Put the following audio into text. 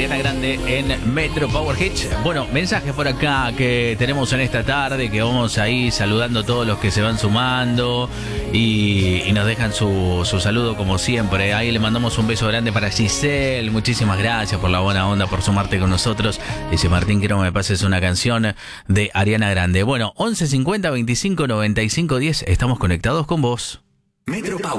Ariana Grande en Metro Power Hits. Bueno, mensajes por acá que tenemos en esta tarde, que vamos ahí saludando a todos los que se van sumando y nos dejan su saludo como siempre. Ahí le mandamos un beso grande para Giselle. Muchísimas gracias por la buena onda, por sumarte con nosotros. Dice Martín, quiero que me pases una canción de Ariana Grande. Bueno, 11 50 25 95 10. Estamos conectados con vos. Metro Power.